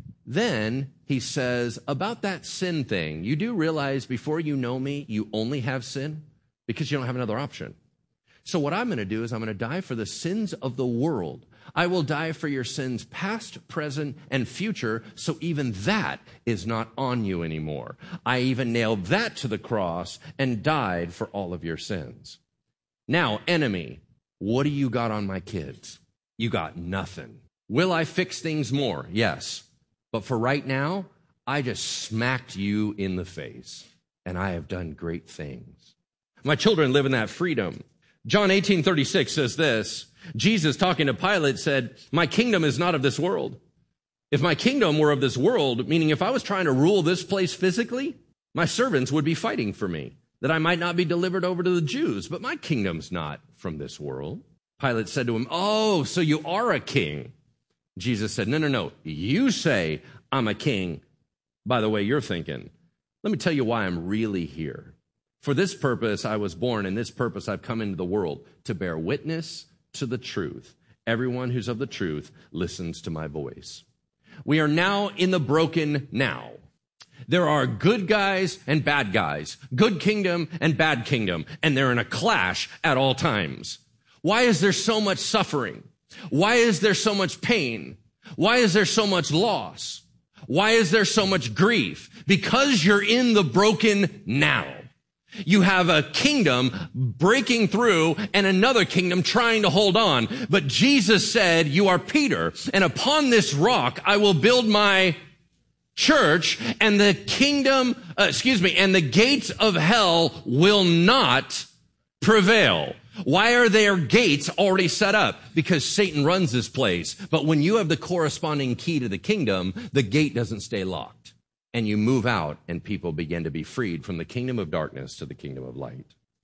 Then he says, about that sin thing, you do realize before you know me, you only have sin because you don't have another option. So what I'm going to do is I'm going to die for the sins of the world. I will die for your sins past, present, and future, so even that is not on you anymore. I even nailed that to the cross and died for all of your sins. Now, enemy, what do you got on my kids? You got nothing. Will I fix things more? Yes. But for right now, I just smacked you in the face, and I have done great things. My children live in that freedom. John eighteen thirty-six says this, Jesus talking to Pilate said, my kingdom is not of this world. If my kingdom were of this world, meaning if I was trying to rule this place physically, my servants would be fighting for me, that I might not be delivered over to the Jews, but my kingdom's not from this world. Pilate said to him, oh, so you are a king. Jesus said, no, no, no. You say I'm a king. By the way, you're thinking, let me tell you why I'm really here. For this purpose I was born, and this purpose I've come into the world, to bear witness to the truth. Everyone who's of the truth listens to my voice. We are now in the broken now. There are good guys and bad guys, good kingdom and bad kingdom, and they're in a clash at all times. Why is there so much suffering? Why is there so much pain? Why is there so much loss? Why is there so much grief? Because you're in the broken now. You have a kingdom breaking through and another kingdom trying to hold on. But Jesus said, you are Peter, and upon this rock I will build my church, and the kingdom, uh, excuse me, and the gates of hell will not prevail. Why are there gates already set up? Because Satan runs this place. But when you have the corresponding key to the kingdom, the gate doesn't stay locked. And you move out, and people begin to be freed from the kingdom of darkness to the kingdom of light.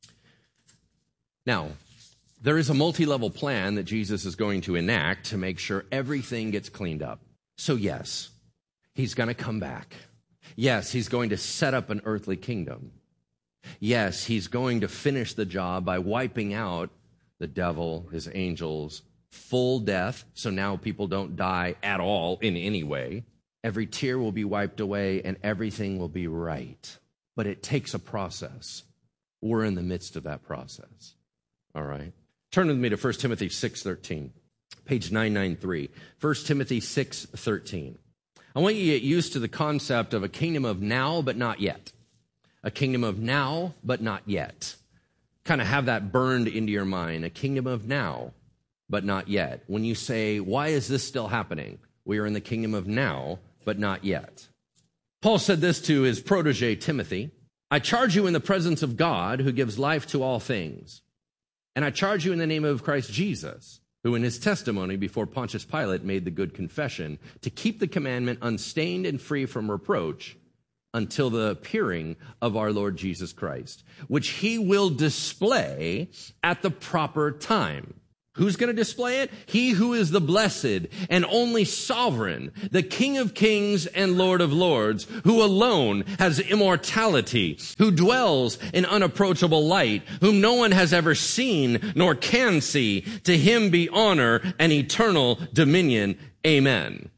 Now, there is a multi-level plan that Jesus is going to enact to make sure everything gets cleaned up. So yes, he's going to come back. Yes, he's going to set up an earthly kingdom. Yes, he's going to finish the job by wiping out the devil, his angels, full death, so now people don't die at all in any way. Every tear will be wiped away and everything will be right. But it takes a process. We're in the midst of that process. All right. Turn with me to First Timothy six thirteen, page nine ninety-three. First Timothy six thirteen. I want you to get used to the concept of a kingdom of now but not yet. A kingdom of now, but not yet. Kind of have that burned into your mind. A kingdom of now, but not yet. When you say, why is this still happening? We are in the kingdom of now, but not yet. Paul said this to his protege, Timothy. I charge you in the presence of God, who gives life to all things. And I charge you in the name of Christ Jesus, who in his testimony before Pontius Pilate made the good confession, to keep the commandment unstained and free from reproach, until the appearing of our Lord Jesus Christ, which he will display at the proper time. Who's going to display it? He who is the blessed and only sovereign, the King of kings and Lord of lords, who alone has immortality, who dwells in unapproachable light, whom no one has ever seen nor can see. To him be honor and eternal dominion. Amen.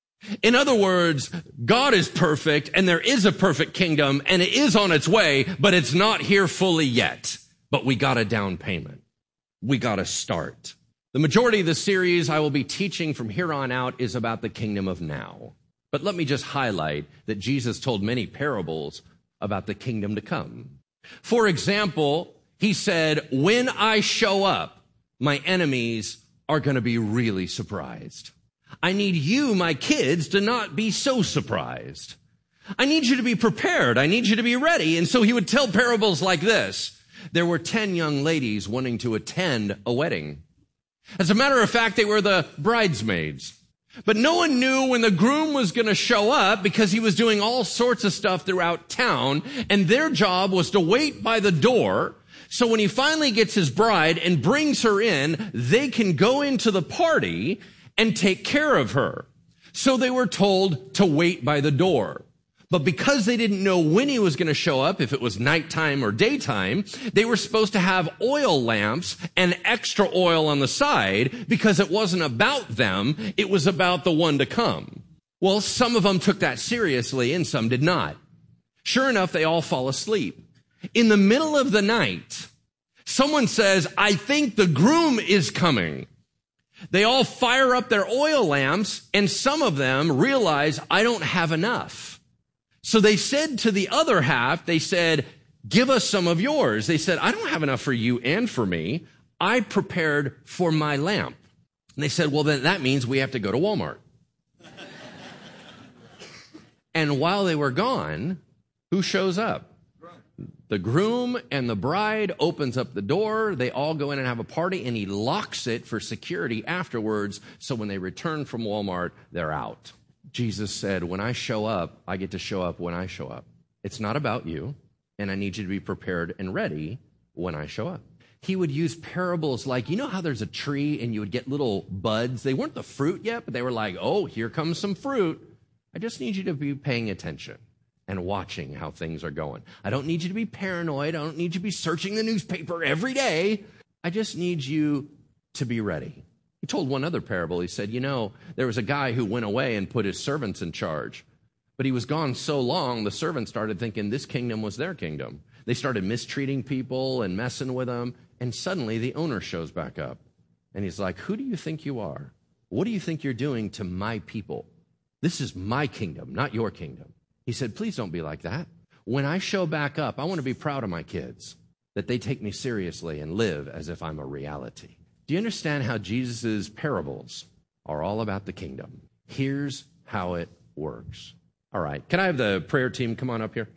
In other words, God is perfect and there is a perfect kingdom and it is on its way, but it's not here fully yet. But we got a down payment. We got to start. The majority of the series I will be teaching from here on out is about the kingdom of now. But let me just highlight that Jesus told many parables about the kingdom to come. For example, he said, when I show up, my enemies are going to be really surprised. I need you, my kids, to not be so surprised. I need you to be prepared. I need you to be ready. And so he would tell parables like this. There were ten young ladies wanting to attend a wedding. As a matter of fact, they were the bridesmaids. But no one knew when the groom was going to show up because he was doing all sorts of stuff throughout town, and their job was to wait by the door. So when he finally gets his bride and brings her in, they can go into the party and take care of her. So they were told to wait by the door. But because they didn't know when he was going to show up, if it was nighttime or daytime, they were supposed to have oil lamps and extra oil on the side because it wasn't about them. It was about the one to come. Well, some of them took that seriously and some did not. Sure enough, they all fall asleep. In the middle of the night, someone says, I think the groom is coming. They all fire up their oil lamps and some of them realize, I don't have enough. So they said to the other half, they said, give us some of yours. They said, I don't have enough for you and for me. I prepared for my lamp. And they said, well, then that means we have to go to Walmart. And while they were gone, who shows up? The groom and the bride opens up the door. They all go in and have a party, and he locks it for security afterwards. So when they return from Walmart, they're out. Jesus said, when I show up, I get to show up when I show up. It's not about you, and I need you to be prepared and ready when I show up. He would use parables like, you know how there's a tree and you would get little buds? They weren't the fruit yet, but they were like, oh, here comes some fruit. I just need you to be paying attention and watching how things are going. I don't need you to be paranoid. I don't need you to be searching the newspaper every day. I just need you to be ready. He told one other parable. He said, you know, there was a guy who went away and put his servants in charge. But he was gone so long, the servants started thinking this kingdom was their kingdom. They started mistreating people and messing with them. And suddenly the owner shows back up. And he's like, who do you think you are? What do you think you're doing to my people? This is my kingdom, not your kingdom. He said, please don't be like that. When I show back up, I want to be proud of my kids, that they take me seriously and live as if I'm a reality. Do you understand how Jesus' parables are all about the kingdom? Here's how it works. All right. Can I have the prayer team come on up here?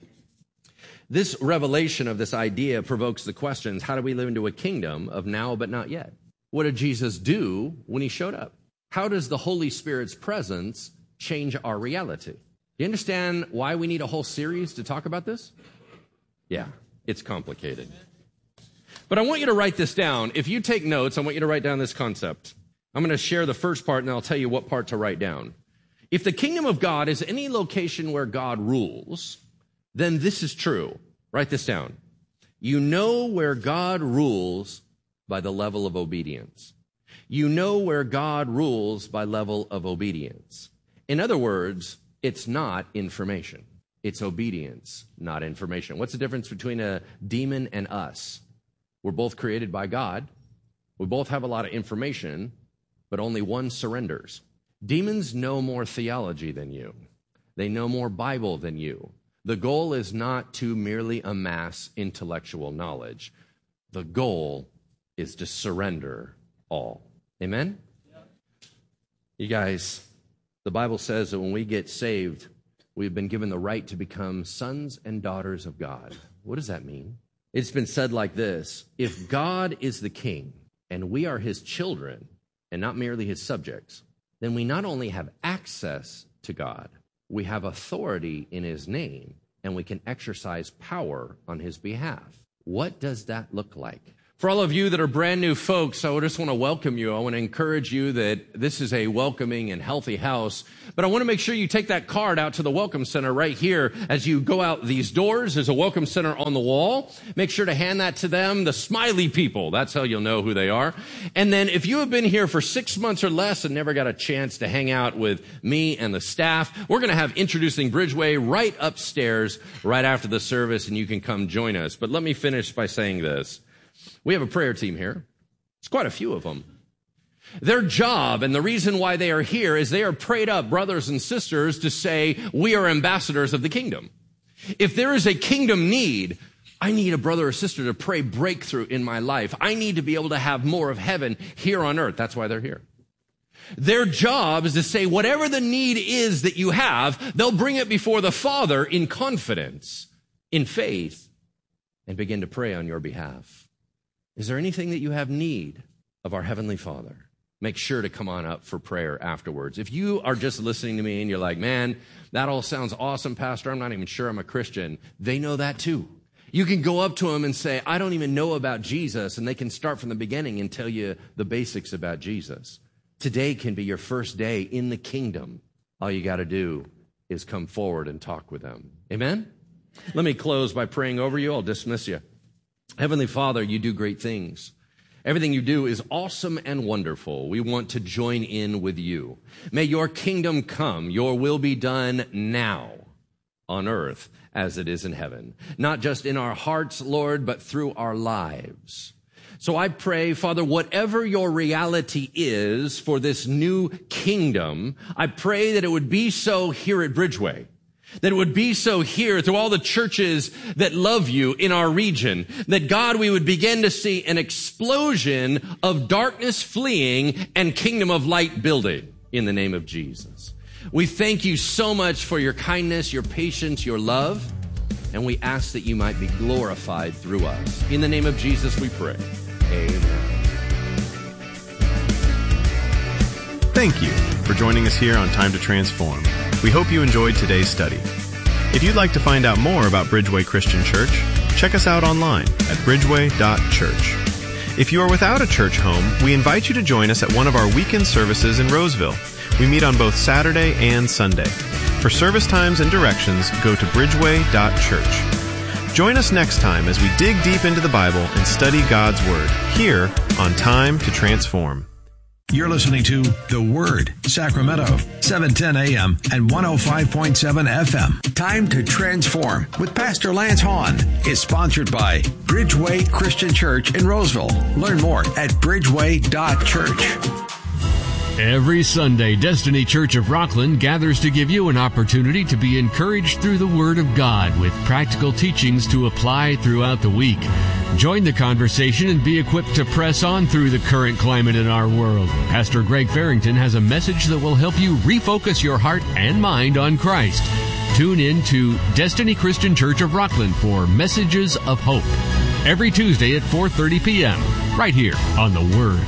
This revelation of this idea provokes the questions, how do we live into a kingdom of now but not yet? What did Jesus do when he showed up? How does the Holy Spirit's presence change our reality? Do you understand why we need a whole series to talk about this? Yeah, it's complicated. But I want you to write this down. If you take notes, I want you to write down this concept. I'm going to share the first part, and I'll tell you what part to write down. If the kingdom of God is any location where God rules, then this is true. Write this down. You know where God rules by the level of obedience. You know where God rules by level of obedience. In other words, it's not information. It's obedience, not information. What's the difference between a demon and us? We're both created by God. We both have a lot of information, but only one surrenders. Demons know more theology than you. They know more Bible than you. The goal is not to merely amass intellectual knowledge. The goal is to surrender all. Amen? You guys, the Bible says that when we get saved, we've been given the right to become sons and daughters of God. What does that mean? It's been said like this: if God is the king and we are his children and not merely his subjects, then we not only have access to God, we have authority in his name, and we can exercise power on his behalf. What does that look like? For all of you that are brand new folks, I just want to welcome you. I want to encourage you that this is a welcoming and healthy house. But I want to make sure you take that card out to the Welcome Center right here. As you go out these doors, there's a Welcome Center on the wall. Make sure to hand that to them. The smiley people, that's how you'll know who they are. And then if you have been here for six months or less and never got a chance to hang out with me and the staff, we're going to have Introducing Bridgeway right upstairs right after the service, and you can come join us. But let me finish by saying this. We have a prayer team here. It's quite a few of them. Their job and the reason why they are here is they are prayed up brothers and sisters to say, we are ambassadors of the kingdom. If there is a kingdom need, I need a brother or sister to pray breakthrough in my life. I need to be able to have more of heaven here on earth. That's why they're here. Their job is to say, whatever the need is that you have, they'll bring it before the Father in confidence, in faith, and begin to pray on your behalf. Is there anything that you have need of our Heavenly Father? Make sure to come on up for prayer afterwards. If you are just listening to me and you're like, man, that all sounds awesome, Pastor, I'm not even sure I'm a Christian. They know that too. You can go up to them and say, I don't even know about Jesus, and they can start from the beginning and tell you the basics about Jesus. Today can be your first day in the kingdom. All you got to do is come forward and talk with them. Amen? Let me close by praying over you. I'll dismiss you. Heavenly Father, you do great things. Everything you do is awesome and wonderful. We want to join in with you. May your kingdom come, your will be done now on earth as it is in heaven. Not just in our hearts, Lord, but through our lives. So I pray, Father, whatever your reality is for this new kingdom, I pray that it would be so here at Bridgeway. That it would be so here through all the churches that love you in our region. That, God, we would begin to see an explosion of darkness fleeing and kingdom of light building in the name of Jesus. We thank you so much for your kindness, your patience, your love, and we ask that you might be glorified through us. In the name of Jesus we pray. Amen. Thank you for joining us here on Time to Transform. We hope you enjoyed today's study. If you'd like to find out more about Bridgeway Christian Church, check us out online at bridgeway dot church. If you are without a church home, we invite you to join us at one of our weekend services in Roseville. We meet on both Saturday and Sunday. For service times and directions, go to bridgeway dot church. Join us next time as we dig deep into the Bible and study God's Word here on Time to Transform. You're listening to The Word, Sacramento, seven ten a.m. and one oh five point seven F M. Time to Transform with Pastor Lance Hahn is sponsored by Bridgeway Christian Church in Roseville. Learn more at bridgeway dot church. Every Sunday, Destiny Church of Rockland gathers to give you an opportunity to be encouraged through the Word of God with practical teachings to apply throughout the week. Join the conversation and be equipped to press on through the current climate in our world. Pastor Greg Farrington has a message that will help you refocus your heart and mind on Christ. Tune in to Destiny Christian Church of Rockland for Messages of Hope every Tuesday at four thirty p.m. right here on The Word.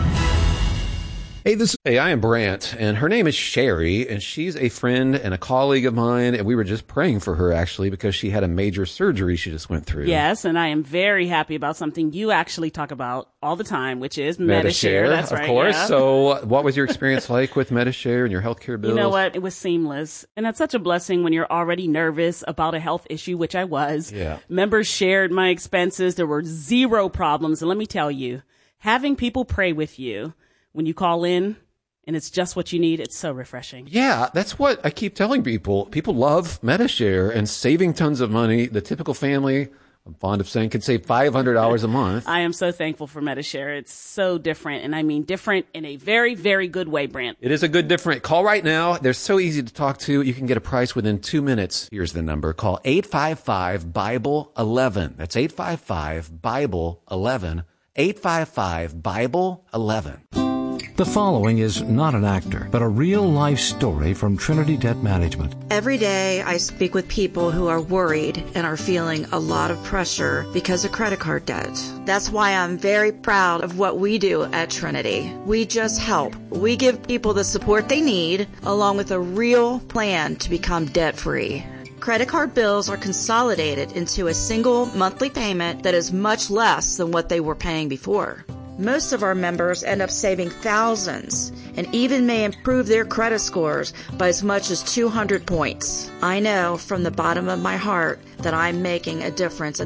Hey, this hey, I am Brant, and her name is Sherry, and she's a friend and a colleague of mine, and we were just praying for her, actually, because she had a major surgery she just went through. Yes, and I am very happy about something you actually talk about all the time, which is Medi-Share. Medi-Share, That's of right, course. yeah. So what was your experience like with Medi-Share and your healthcare bills? You know what? It was seamless, and that's such a blessing when you're already nervous about a health issue, which I was. Yeah. Members shared my expenses. There were zero problems, and let me tell you, having people pray with you when you call in, and it's just what you need, it's so refreshing. Yeah, that's what I keep telling people. People love Medi-Share and saving tons of money. The typical family, I'm fond of saying, can save five hundred dollars a month. I am so thankful for Medi-Share. It's so different, and I mean different in a very, very good way, Brant. It is a good different. Call right now. They're so easy to talk to. You can get a price within two minutes. Here's the number. Call eight five five, Bible eleven. That's eight five five, Bible eleven. eight five five, Bible eleven. The following is not an actor, but a real-life story from Trinity Debt Management. Every day I speak with people who are worried and are feeling a lot of pressure because of credit card debt. That's why I'm very proud of what we do at Trinity. We just help. We give people the support they need, along with a real plan to become debt-free. Credit card bills are consolidated into a single monthly payment that is much less than what they were paying before. Most of our members end up saving thousands and even may improve their credit scores by as much as two hundred points. I know from the bottom of my heart that I'm making a difference in